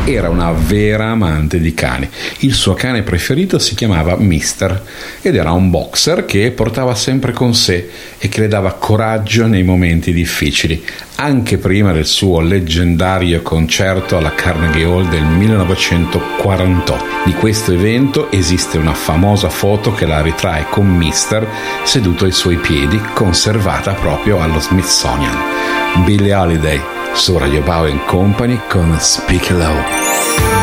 Era una vera amante di cani. Il suo cane preferito si chiamava Mister ed era un boxer che portava sempre con sé e che le dava coraggio nei momenti difficili, anche prima del suo leggendario concerto alla Carnegie Hall del 1948. Di questo evento esiste una famosa foto che la ritrae con Mister seduto ai suoi piedi, conservata proprio allo Smithsonian. Billie Holiday su Radio Bauer & Company con Speak Low.